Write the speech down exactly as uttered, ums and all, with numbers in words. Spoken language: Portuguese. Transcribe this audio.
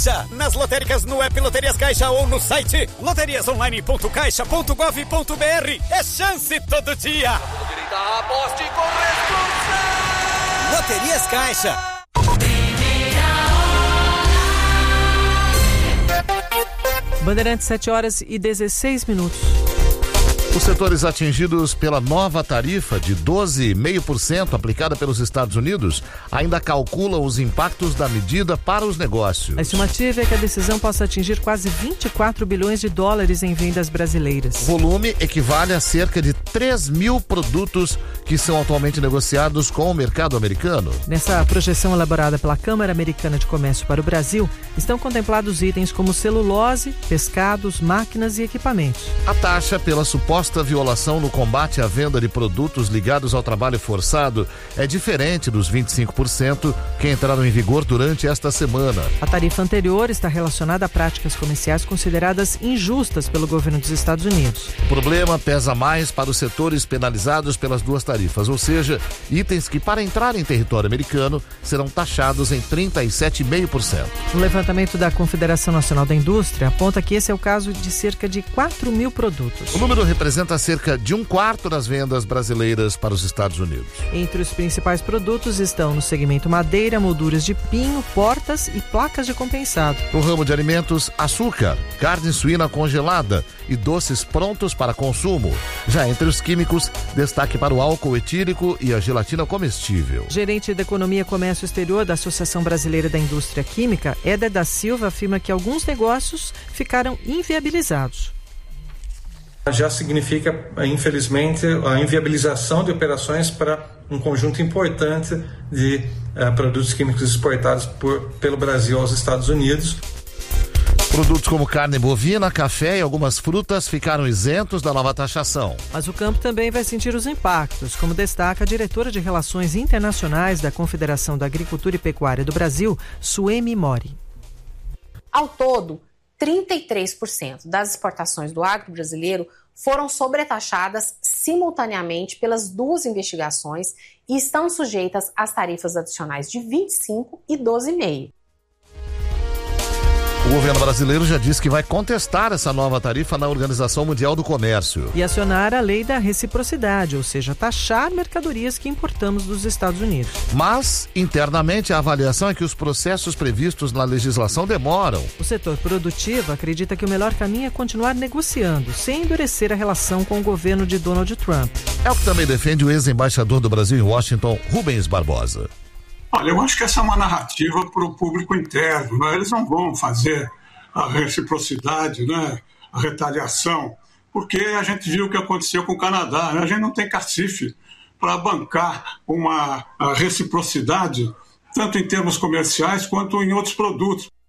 Caixa. Nas lotéricas, no app Loterias Caixa ou no site loterias online ponto caixa ponto gov ponto br. É chance todo dia. Direita, aposte com responsabilidade. Loterias Caixa. Bandeirantes, sete horas e dezesseis minutos. Os setores atingidos pela nova tarifa de doze vírgula cinco por cento aplicada pelos Estados Unidos ainda calculam os impactos da medida para os negócios. A estimativa é que a decisão possa atingir quase vinte e quatro bilhões de dólares em vendas brasileiras. O volume equivale a cerca de três mil produtos que são atualmente negociados com o mercado americano. Nessa projeção elaborada pela Câmara Americana de Comércio para o Brasil, estão contemplados itens como celulose, pescados, máquinas e equipamentos. A taxa pela suposta violação no combate à venda de produtos ligados ao trabalho forçado é diferente dos vinte e cinco por cento que entraram em vigor durante esta semana. A tarifa anterior está relacionada a práticas comerciais consideradas injustas pelo governo dos Estados Unidos. O problema pesa mais para os setores penalizados pelas duas tarifas, ou seja, itens que para entrar em território americano serão taxados em trinta e sete vírgula cinco por cento. O levantamento da Confederação Nacional da Indústria aponta que esse é o caso de cerca de quatro mil produtos. O número representa representa cerca de um quarto das vendas brasileiras para os Estados Unidos. Entre os principais produtos estão no segmento madeira, molduras de pinho, portas e placas de compensado. No ramo de alimentos, açúcar, carne suína congelada e doces prontos para consumo. Já entre os químicos, destaque para o álcool etílico e a gelatina comestível. Gerente de Economia e Comércio Exterior da Associação Brasileira da Indústria Química, Éder da Silva, afirma que alguns negócios ficaram inviabilizados. Já significa, infelizmente, a inviabilização de operações para um conjunto importante de uh, produtos químicos exportados por, pelo Brasil aos Estados Unidos. Produtos como carne bovina, café e algumas frutas ficaram isentos da nova taxação. Mas o campo também vai sentir os impactos, como destaca a diretora de Relações Internacionais da Confederação da Agricultura e Pecuária do Brasil, Suemi Mori. Ao todo, trinta e três por cento das exportações do agro brasileiro foram sobretaxadas simultaneamente pelas duas investigações e estão sujeitas às tarifas adicionais de vinte e cinco por cento e doze vírgula cinco por cento. O governo brasileiro já disse que vai contestar essa nova tarifa na Organização Mundial do Comércio. E acionar a lei da reciprocidade, ou seja, taxar mercadorias que importamos dos Estados Unidos. Mas, internamente, a avaliação é que os processos previstos na legislação demoram. O setor produtivo acredita que o melhor caminho é continuar negociando, sem endurecer a relação com o governo de Donald Trump. É o que também defende o ex-embaixador do Brasil em Washington, Rubens Barbosa. Olha, eu acho que essa é uma narrativa para o público interno, né? Eles não vão fazer a reciprocidade, né? A retaliação, porque a gente viu o que aconteceu com o Canadá, né? A gente não tem cacife para bancar uma reciprocidade, tanto em termos comerciais quanto em outros produtos.